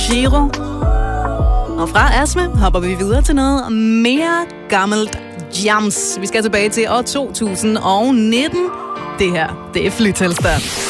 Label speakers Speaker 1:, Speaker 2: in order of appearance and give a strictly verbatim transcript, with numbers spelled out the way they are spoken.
Speaker 1: Giro. Og fra Astma hopper vi videre til noget mere gammelt jams. Vi skal tilbage til år to tusind nitten. Det her, det er Flytilstand.